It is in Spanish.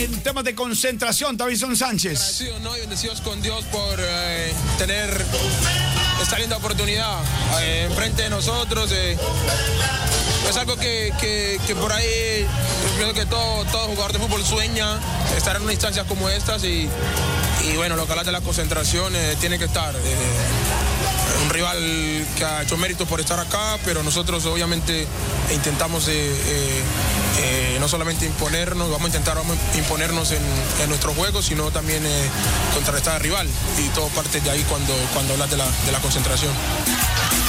En temas de concentración, Davinson Sánchez. Agradecidos, ¿no? Y bendecidos con Dios por tener esta linda oportunidad enfrente de nosotros. Es algo que por ahí yo creo que todo jugador de fútbol sueña estar en una instancia como estas y bueno, lo que habla de la concentración tiene que estar. Un rival que ha hecho méritos por estar acá, pero nosotros obviamente intentamos no solamente vamos a imponernos en nuestro juego, sino también contrarrestar al rival, y todo parte de ahí cuando hablas de la concentración.